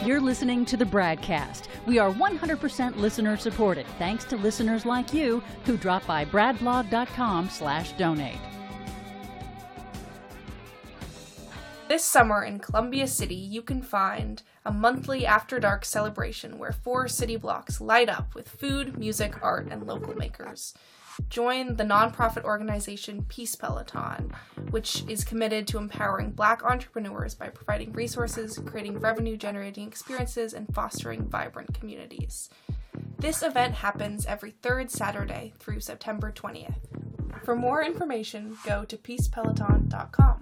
You're listening to the BradCast. We are 100% listener supported, thanks to listeners like you who drop by bradblog.com/donate. This summer in Columbia City, you can find a monthly After Dark celebration where 4 city blocks light up with food, music, art, and local makers. Join the nonprofit organization Peace Peloton, which is committed to empowering Black entrepreneurs by providing resources, creating revenue-generating experiences, and fostering vibrant communities. This event happens every third Saturday through September 20th. For more information, go to peacepeloton.com.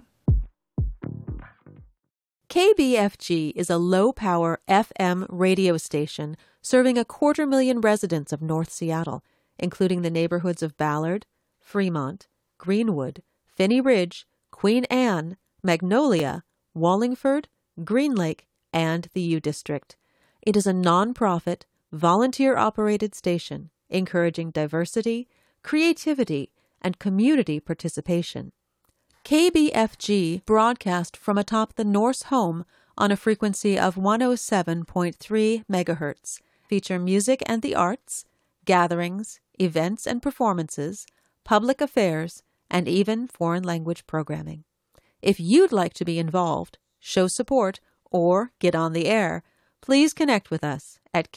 KBFG is a low-power FM radio station serving 250,000 residents of North Seattle, including the neighborhoods of Ballard, Fremont, Greenwood, Phinney Ridge, Queen Anne, Magnolia, Wallingford, Green Lake, and the U District. It is a non-profit, volunteer-operated station encouraging diversity, creativity, and community participation. KBFG broadcast from atop the Norse Home on a frequency of 107.3 megahertz, feature music and the arts, gatherings, events and performances, public affairs, and even foreign language programming. If you'd like to be involved, show support, or get on the air, please connect with us at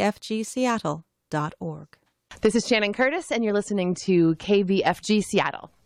kbfgseattle.org. This is Shannon Curtis, and you're listening to KBFG Seattle.